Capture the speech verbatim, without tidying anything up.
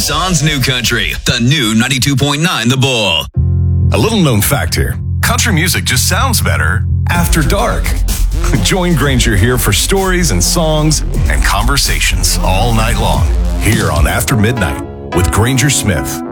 Sans New Country, the new ninety-two point nine The Bull. A little known fact here. Country music just sounds better after dark. Join Granger here for stories and songs and conversations all night long here on After Midnight with Granger Smith.